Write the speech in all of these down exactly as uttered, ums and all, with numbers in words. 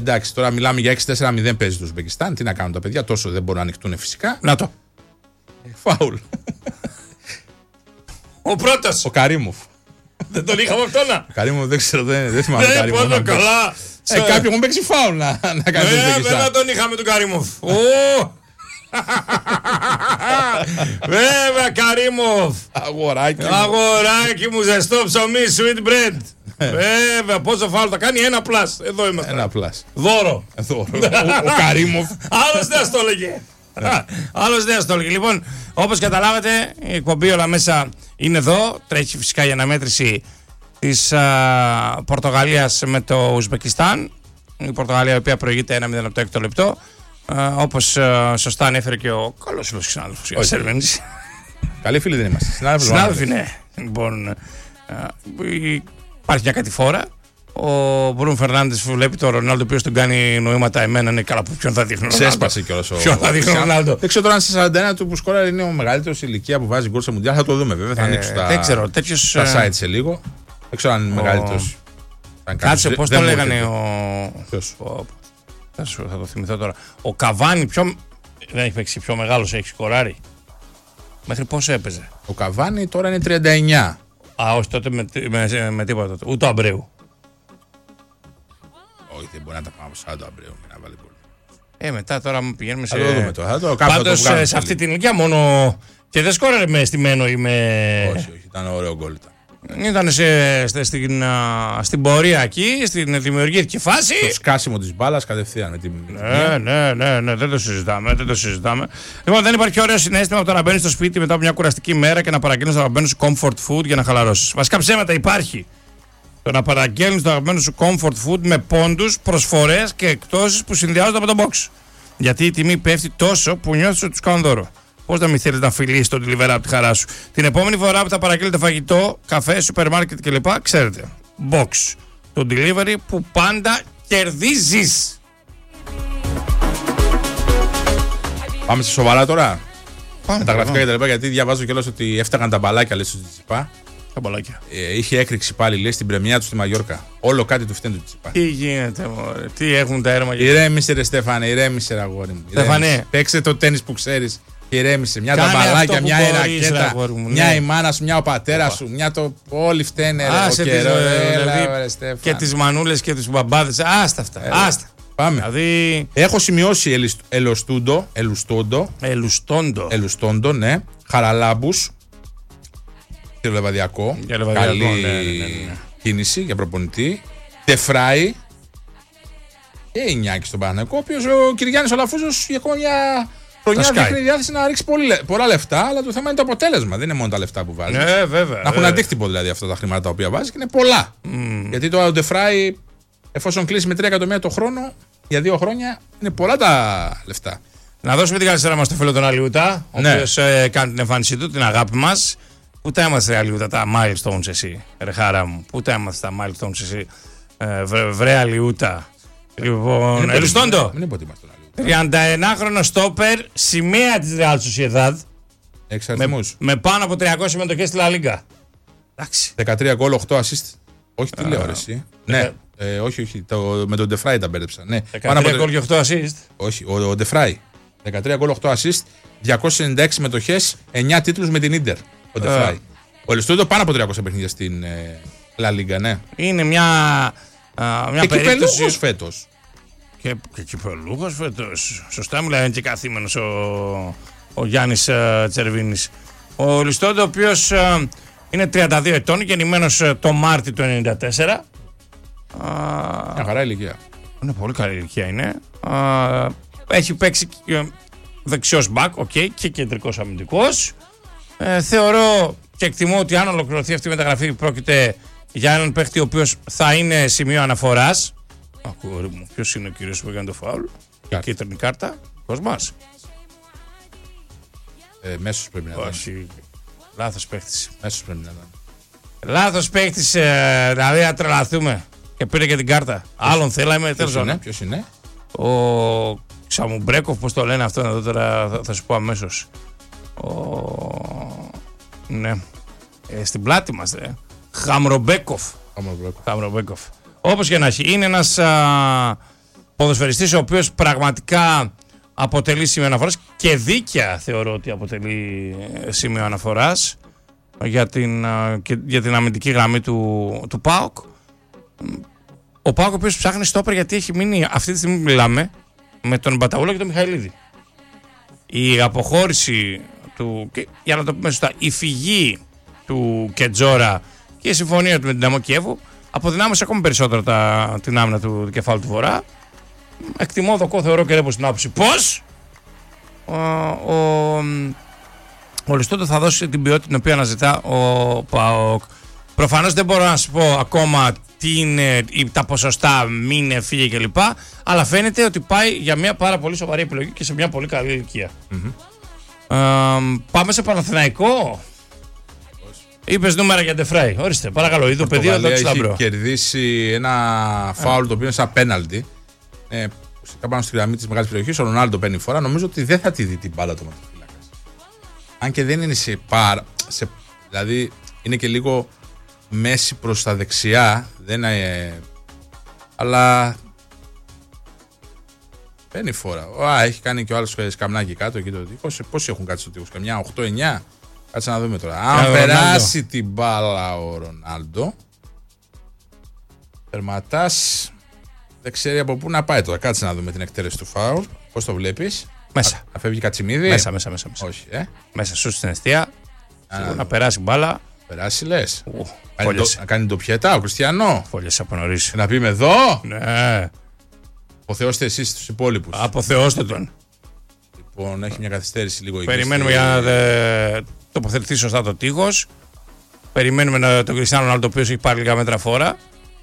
Εντάξει, τώρα μιλάμε για έξι τέσσερα μηδέν παίζει το Ουσμπεκιστάν. Τι να κάνουν τα παιδιά, τόσο δεν μπορούν να ανοιχτούν φυσικά. Να το. Φάουλ. Ο πρώτος. Ο Καρίμοφ. Δεν τον είχαμε αυτό να. Ο Καρίμοφ δεν ξέρω, δεν, δεν θυμάμαι. Δεν πόνο καλά. Ε, κάποιοι έχουν παίξει φάουλ να, να κάνει το Ουσμπεκιστάν. Βέβαια τον είχαμε τον Καρίμοφ. Βέβαια Καρίμοφ. Αγοράκι. Αγοράκι μου, ζεστό ψωμί, sweet bread. Βέβαια, πόσο φάουλ θα κάνει, ένα πλάς. Εδώ είμαστε. Ένα πλάς. Δώρο. Δώρο. Ο Καρίμοφ. Άλλος δεν το έλεγε. Άλλος δεν το έλεγε. Λοιπόν, όπως καταλάβατε, η εκπομπή όλα μέσα είναι εδώ. Τρέχει φυσικά η αναμέτρηση της α, Πορτογαλίας με το Ουσμπεκιστάν. Η Πορτογαλία η οποία προηγείται ένα μηδέν από το έκτο λεπτό. Uh, όπως uh, σωστά ανέφερε και ο καλός φίλος συνάδελφος για Σέρβενης. Καλοί φίλοι δεν είμαστε. Συνάδελφοι, ναι. Λοιπόν, uh, υπάρχει μια κατηφόρα. Ο Μπρούνο Φερνάντες βλέπει τον Ρονάλντο, ο οποίος τον κάνει νοήματα. Εμένα είναι καλά που ποιον θα δείχνει ο Ρονάλντο. Ξέσπασε κιόλας ο Ποιον θα δείχνει ο Ρονάλντο. Δεν ξέρω τώρα αν σε σαράντα ένα του που σκόραρε είναι ο μεγαλύτερος ηλικία που βάζει γκολ σε μουντιάλ. Θα το δούμε βέβαια. Θα ανοίξω τα, δεν ξέρω, τέτοιος, τα site σε λίγο. Δεν ξέρω αν είναι ο... μεγαλύτερος. Κάτσε, πώς το λέγανε ο. Θα, σου, θα το θυμηθώ τώρα. Ο Καβάνι πιο... δεν έχει παίξει, πιο μεγάλος έχει σκοράρει. Μέχρι πόσο έπαιζε? Ο Καβάνι τώρα είναι τριάντα εννιά. Α, όχι τότε με, με, με τίποτα τότε. Ούτε ο Αμπρέου. Όχι, δεν μπορεί να τα πάμε από σαράντα Αμπρέου να βάλει γκολ. Ε, μετά τώρα πηγαίνουμε σε. Θα το δούμε τώρα. Το πάντως σε, σε αυτή την ηλικία μόνο. Και δεν σκόραρε με αισθημένο ή με. Όχι, όχι, ήταν ωραίο γκολ. Ήταν σε, σε, στην, α, στην πορεία εκεί, στην δημιουργική φάση. Το σκάσιμο της μπάλας κατευθείαν με την. Ναι, ναι, ναι, ναι, δεν το συζητάμε, δεν το συζητάμε. Λοιπόν, δεν υπάρχει ωραίο συναίσθημα από το να μπαίνει στο σπίτι μετά από μια κουραστική μέρα και να παραγγέλνει το αγαπημένο σου comfort food για να χαλαρώσει. Βασικά ψέματα υπάρχει. Το να παραγγέλνει το αγαπημένο σου comfort food με πόντους, προσφορές και εκτόσεις που συνδυάζονται από το box. Γιατί η τιμή πέφτει τόσο που νιώθεις ότι του κάνουν δώρο. Πώς να μην θέλεις να φιλήσεις τον delivery από τη χαρά σου. Την επόμενη φορά που θα παραγγείλετε φαγητό, καφέ, σούπερ μάρκετ κλπ. Ξέρετε. Box. Το delivery που πάντα κερδίζεις. Πάμε σε σοβαρά τώρα. Πάμε, με τα γραφικά και τα λοιπά, γιατί διαβάζω κιόλας ότι έφταγαν τα μπαλάκια, λες, του Τσιπά. Τα μπαλάκια. Ε, είχε έκρηξη πάλι, λέει, στην πρεμιά του στη Μαγιόρκα. Όλο κάτι του φταίνει του Τσιπά. Τι γίνεται, μωρέ, τι έχουν τα έρμα. Ηρέμησε, ρε Στέφανε, ηρέμησε, ρε αγόρι μου. Στέφανε. Παίξε το τένις που ξέρεις. Ηρέμησε. Μια κάνε τα μπαλάκια, μια η μπορείς, ρακέτα. ρε, μου, μια ναι. η μάνα σου, μια ο πατέρα σου. Μια το. Όλοι φταίνε. Άσε ρε, τις, καιρό, ε, έλα, δηλαδή, ρε, Στέφανε. και τις μανούλες και τους μπαμπάδες. Άστα αυτά. Έλα. Άστα. Πάμε. Δηλαδή... Έχω σημειώσει ελιστ, ελοστούντο, ελουστόντο. Ελουστόντο. Ελουστόντο, ναι. Χαραλάμπους. Και Λεβαδιακό. Καλή ναι, ναι, ναι, ναι. κίνηση για προπονητή. Τεφράι. Και η Νιάκη στον Παναγενικό. Ο οποίος ο Κυριάννης ο Λαφούζος για ακόμα μια χρονιά δείχνει διάθεση να ρίξει πολύ, πολλά λεφτά. Αλλά το θέμα είναι το αποτέλεσμα. Δεν είναι μόνο τα λεφτά που βάζει. Ναι, βέβαια. Να έχουν αντίκτυπο δηλαδή αυτά τα χρήματα τα οποία βάζει και είναι πολλά. Mm. Γιατί το ο Τεφράι, εφόσον κλείσει με τρία εκατομμύρια το χρόνο για δύο χρόνια, είναι πολλά τα λεφτά. Να δώσουμε την καλησπέρα μας στο φίλο τον Αλιούτα, ο ναι. οποίος ε, κάνει την εμφάνισή του, την αγάπη μας. Πού τα έμαθες, Αλιούτα, τα milestones εσύ, ρε χαρά μου. Πού τα έμαθες τα milestones εσύ, ε, βρε, βρε Αλιούτα. Λοιπόν, Ελουστόντο. Μην είπε ότι είμαστε τριανταενάχρονο στόπερ, σημαία της Real Sociedad. Εξαρτημούς. Με, με πάνω από τριακόσιες συμμετοχές στη La Liga. Εντάξει. δεκατρία γκολ, οκτώ assist. Όχι, τι λέω, εσύ. Ναι, ε, όχι, όχι. Το, με τον Ντεφράι τα μπέρδεψα. Ναι. δεκατρία γκολ και οκτώ assist. Όχι, ο, ο Ντεφράι. δεκατρία γκολ, οκτώ assist, διακόσιες ενενήντα έξι συμμετοχές, εννιά τίτλους με την Ίντερ. Ο Ντεφράι. Ο Ελουστόντο πάνω από τριακόσια παιχνίδια στην ε, La Liga, ναι. Είναι μια, α, μια και περίπτωση. κυπελούχος φέτος. Και, και κυπελούχος φέτος. Σωστά μιλάει, είναι και καθήμενος ο, ο Γιάννης uh, Τσερβίνης. Ο Ελουστόντο, ο οποίος uh, είναι τριάντα δύο ετών, γεννημένος uh, το Μάρτιο του ενενήντα τέσσερα. Uh, Μια χαρά ηλικία. Είναι πολύ καλή ηλικία είναι. Uh, έχει παίξει uh, δεξιός μπακ, okay, και κεντρικός αμυντικός. Uh, θεωρώ και εκτιμώ ότι αν ολοκληρωθεί αυτή η μεταγραφή πρόκειται για έναν παίχτη ο οποίος θα είναι σημείο αναφοράς. Ακούω μου, ποιος είναι ο κύριος που έκανε το φάουλ? Κίτρινη κάρτα, Κοσμάς. Ε, μέσος πρέπει να ήταν. Όχι, λάθος παίχτης. Μέσος πρέπει να ήταν. Λάθος παίχτης, ε, δηλαδή να τρελαθούμε. Και πήρε και την κάρτα. Ποιος, άλλον θέλαμε, τέλος πάντων. Ποιος είναι? Ο Ξαμουμπρέκοφ, πώς το λένε αυτό, εδώ τώρα θα, θα σου πω αμέσως. Ο... Ναι. Ε, στην πλάτη μας, ε. Χαμρομπέκοφ. Χαμρομπέκοφ. Όπως και να έχει. Είναι ένας α, ποδοσφαιριστής ο οποίος πραγματικά αποτελεί σημείο αναφοράς και δίκαια θεωρώ ότι αποτελεί σημείο αναφοράς για την, και, για την αμυντική γραμμή του, του ΠΑΟΚ. Ο ΠΑΟΚ ο οποίος ψάχνει στόπερ γιατί έχει μείνει αυτή τη στιγμή που μιλάμε με τον Μπαταούλα και τον Μιχαηλίδη. Η αποχώρηση του, και, για να το πούμε σωστά, η φυγή του Κετζόρα και η συμφωνία του με την Δυναμό Κιέβου αποδυνάμωσε ακόμη περισσότερο τα, την άμυνα του, του κεφάλου του Βορρά. Εκτιμώ δοκό, θεωρώ και ρέπω στην άποψη πώς ο, ο, ο Λιστότο θα δώσει την ποιότητα την οποία αναζητά ο ΠΑΟΚ. Προφανώς δεν μπορώ να σου πω ακόμα τι είναι τα ποσοστά, μείνε, φύγε κλπ. Αλλά φαίνεται ότι πάει για μια πάρα πολύ σοβαρή επιλογή και σε μια πολύ καλή ηλικία. Mm-hmm. Ε, πάμε σε Παναθηναϊκό. Είπες νούμερα για Ντεφράι. Ορίστε, παρακαλώ. Είδω πεδίο εδώ του Λαμπρό. Έχει κερδίσει ένα φάουλ το οποίο είναι σαν πέναλτι. Ε, ουσιαστικά πάνω στη γραμμή της μεγάλης περιοχής. Ο Ρονάλντο παίρνει φορά. Νομίζω ότι δεν θα τη δει την μπάλα του ματοφύλακας. Αν και δεν είναι σε πάρα. Σε, δηλαδή είναι και λίγο μέση προς τα δεξιά. Δεν είναι. Αλλά. Παίρνει φορά. Α, έχει κάνει και ο άλλος σκαμνάκι κάτω εκεί το τείχος. Πόσοι έχουν κάτσει στο τείχος, καμιά οκτώ εννιά. Κάτσε να δούμε τώρα. Αν yeah, περάσει Ρονάλντο. Την μπάλα ο Ρονάλντο, τερματάς δεν ξέρει από πού να πάει τώρα. Κάτσε να δούμε την εκτέλεση του φάουλ. Πώς το βλέπεις? Μέσα. Να φεύγει Κατσιμίδη. Μέσα, μέσα, μέσα. μέσα. Όχι, ε. Μέσα σου στην αιστεία. Να, να περάσει μπάλα. Περάσει, λες. Uh, κάνει το, να κάνει το πιέτα, ο Κριστιανό. Φόλιες από νωρίς. Να πει με εδώ. Ναι. Αποθεώστε εσείς τους υπόλοιπους. Αποθεώστε τον. Λοιπόν, έχει μια καθυστέρηση λίγο. Περιμένουμε στη... για να δε... τοποθετηθεί σωστά το τείχος. Περιμένουμε να... τον Κριστιανό Ρονάλντο, ο οποίος έχει πάρει λίγα μέτρα φόρα.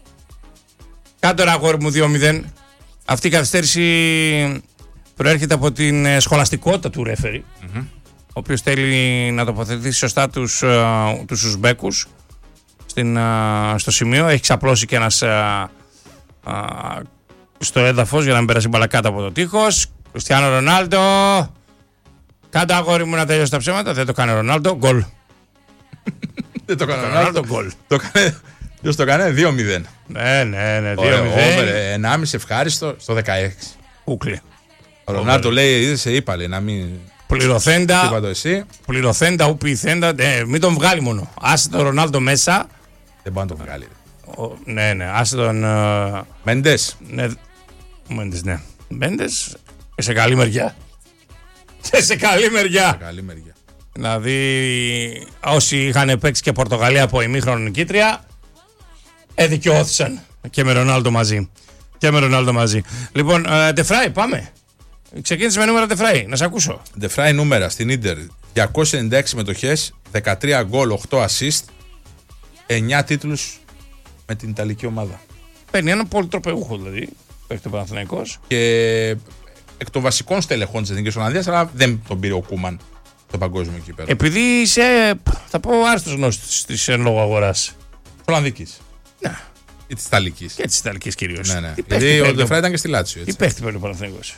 Κάτω ρε αγόρι μου δύο μηδέν. Αυτή η καθυστέρηση προέρχεται από την σχολαστικότητα του ρέφερη, mm-hmm. ο οποίος θέλει να τοποθετήσει σωστά τους, uh, τους Ουσμπέκους στην, uh, στο σημείο. Έχει ξαπλώσει και ένας uh, uh, στο έδαφος για να μην περάσει μπαλά κάτω από το τείχος. Κριστιανό Ρονάλντο. Κάτω αγόρι μου να τελειώσει τα ψέματα. Δεν το κάνει ο Ρονάλντο. Γκολ. Δεν το κάνει ο Ρονάλντο. Γκολ. Το κάνει. Ποιος το κάνει? δύο μηδέν. Ναι, ναι, ναι. δύο μηδέν. ενάμιση ευχάριστο στο δεκαέξι. Κούκλι. Ο Ρονάλντο λέει, είδε σε είπα, λέει, να μην. Πληρωθέντα. Είπα το εσύ. Πληρωθέντα, ουπιθέντα. Ναι, μην τον βγάλει μόνο. Άσε τον Ρονάλντο μέσα. Δεν μπορεί να τον βγάλει. Ο, ναι, ναι. Άσε τον. Uh... Μέντες. Ναι. Μέντες, ναι. Μέντες. Και σε καλή μεριά. Και σε καλή μεριά. Σε καλή μεριά. Δηλαδή, όσοι είχαν παίξει και Πορτογαλία από ημίχρονο νικήτρια, εδικαιώθησαν και με Ρονάλντο μαζί. Και με Ρονάλντο μαζί. Λοιπόν, Ντεφράι, πάμε. Ξεκίνησε με νούμερα Ντεφράι, να σε ακούσω. Ντεφράι νούμερα στην Ίντερ. διακόσιες ενενήντα έξι συμμετοχές, δεκατρία γκολ, οκτώ assist, εννιά τίτλους με την Ιταλική ομάδα. Παίρνει έναν πολυτροπεούχο δηλαδή, παίχτη ο Παναθηναϊκός. Και εκ των βασικών στελεχών της Εθνικής Ολλανδίας, αλλά δεν τον πήρε ο Κούμαν το παγκόσμιο κύπελλο. Επειδή είσαι, θα πω, άριστος γνώστης της εν λόγω αγοράς. Ολλανδικής. Ναι. Ή της Ιταλικής. Και της Ιταλικής κυρίως. Ναι, ναι. Γιατί ο Ντεφράι ήταν και στη Λάτσιο. Τι παίχτη παίρνει ο Παναθηναϊκός?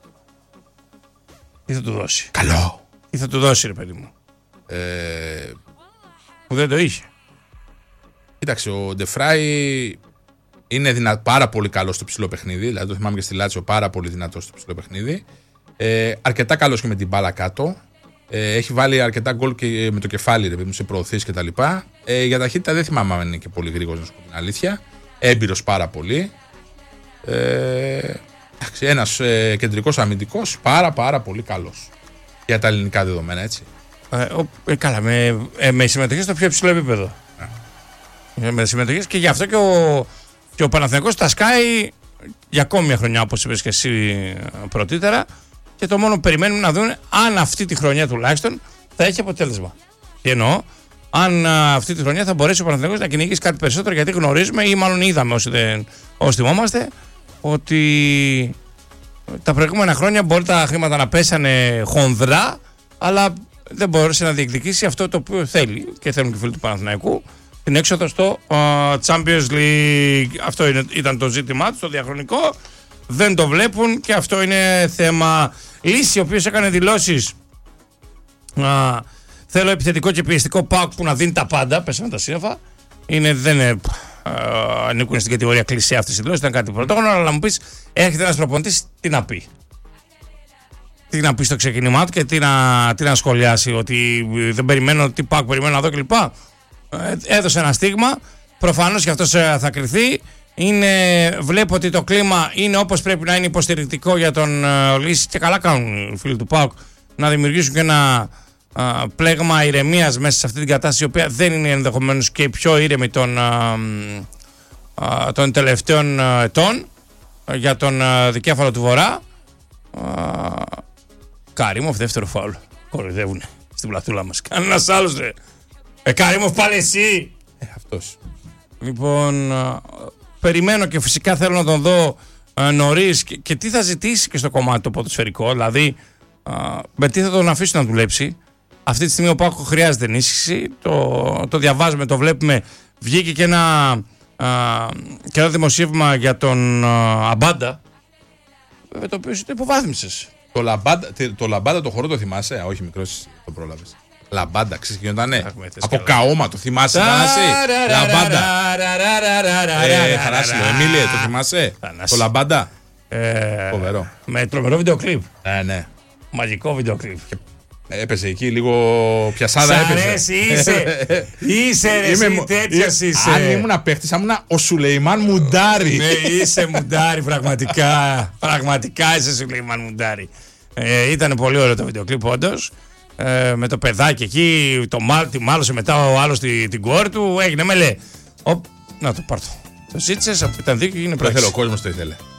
Τι θα του δώσει? Καλό. Τι θα του δώσει, ρε παιδί μου? Ε... Που δεν το είχε. Κοίταξε, ο Ντεφράι είναι δυνα... πάρα πολύ καλό στο ψηλό παιχνίδι. Δηλαδή το θυμάμαι και στη Λάτσιο, πάρα πολύ δυνατό στο ψηλό παιχνίδι. Ε, αρκετά καλό και με την μπάλα κάτω. Ε, έχει βάλει αρκετά γκολ και με το κεφάλι, ρε παιδί μου, σε προωθήσεις κτλ. Ε, για ταχύτητα δεν θυμάμαι αν είναι και πολύ γρήγορο, να σου πω την αλήθεια. Έμπειρος πάρα πολύ. Ε, ένας ε, κεντρικός αμυντικός πάρα πάρα πολύ καλός. Για τα ελληνικά δεδομένα, έτσι. Ε, ο, ε, καλά, με, ε, με συμμετοχή στο πιο υψηλό επίπεδο. Ε. Με συμμετοχές και γι' αυτό και ο, και ο Παναθηναϊκός τα σκάει για ακόμη μια χρονιά, όπως είπες και εσύ πρωτήτερα. Και το μόνο που περιμένουμε να δούμε αν αυτή τη χρονιά τουλάχιστον θα έχει αποτέλεσμα. Τι εννοώ, αν α, αυτή τη χρονιά θα μπορέσει ο Παναθηναϊκός να κυνηγήσει κάτι περισσότερο, γιατί γνωρίζουμε ή μάλλον είδαμε όσοι, δεν, όσοι θυμόμαστε ότι τα προηγούμενα χρόνια μπορεί τα χρήματα να πέσανε χονδρά, αλλά δεν μπορούσε να διεκδικήσει αυτό το οποίο θέλει και θέλουν και οι φίλοι του Παναθηναϊκού, την έξοδο στο uh, Champions League. Αυτό είναι, ήταν το ζήτημά του, το διαχρονικό. Δεν το βλέπουν και αυτό είναι θέμα. Λύση, ο οποίος έκανε δηλώσεις. Uh, θέλω επιθετικό και πιεστικό ΠΑΟΚ που να δίνει τα πάντα. Πέσανε τα σύννεφα. Είναι, δεν είναι ανήκουν στην κατηγορία κλισέ αυτές οι δηλώσεις, ήταν κάτι πρωτόγνωρο, αλλά να μου πεις, έρχεται ένας προπονητής, τι να πει. Τι να πει στο ξεκίνημά του και τι να, τι να σχολιάσει, ότι δεν περιμένω, τι πάω, περιμένω να δω κλπ. Έδωσε ένα στίγμα, προφανώς και αυτός θα κριθεί. Είναι, βλέπω ότι το κλίμα είναι όπως πρέπει να είναι, υποστηρικτικό για τον Λύση, και καλά κάνουν οι φίλοι του ΠΑΟΚ να δημιουργήσουν και ένα α, πλέγμα ηρεμίας μέσα σε αυτή την κατάσταση, η οποία δεν είναι ενδεχομένως και η πιο ήρεμη των, α, α, των τελευταίων ετών για τον α, δικέφαλο του Βορρά. Α, Καρίμοφ, δεύτερο φάουλ. Κοροϊδεύουνε στην πλατούλα μας. Κανένας άλλος ρε. Ε, Καρίμοφ, πάλι εσύ. Ε, αυτός. Λοιπόν, α, περιμένω και φυσικά θέλω να τον δω α, νωρίς και, και τι θα ζητήσει και στο κομμάτι το ποδοσφαιρικό. Δηλαδή, α, με τι θα τον αφήσει να δουλέψει. Αυτή τη στιγμή ο Πάκο χρειάζεται ενίσχυση. Το, το διαβάζουμε, το βλέπουμε. Βγήκε και ένα, α, και ένα δημοσίευμα για τον α, Αμπάντα, με το οποίο το υποβάθμισες. Το λαμπάντα, το λαμπάντα το χορό το θυμάσαι? Α, όχι, μικρός το πρόλαβες. Λαμπάντα, ξέρεις, γινότανε από καώμα, το θυμάσαι, Θανάση? Λαμπάντα. Ε, Θανάση, Εμίλιε, το θυμάσαι? Το λαμπάντα. Φοβερό. Με τρομερό βιντεοκλίπ. Ε, ναι. Μαγικό βιντεοκλίπ. Έπαιζε εκεί λίγο πιασάδα, έπαιζε. Σ' αρέσει, είσαι. Είσαι ρε, εσύ τέτοιος είσαι. Αν ήμουν παίχτης, ήμουν ο Σουλεϊμάν Μουντάρι. Ναι, είσαι Μουντάρι, πραγματικά. Πραγματικά είσαι Σουλεϊμάν Μουντάρι. Ε, ήταν πολύ ωραίο το βιντεοκλίπ, όντως. Ε, με το παιδάκι εκεί, το μάλ, τη μάλωσε μετά ο άλλος την, την κόρη του. Έγινε μελέ. Οπ, να το πάρ' το. Το ζήτησες, ήταν δίκιο και είναι πράξη. Δεν θέλω, ο κόσμος το ήθελε.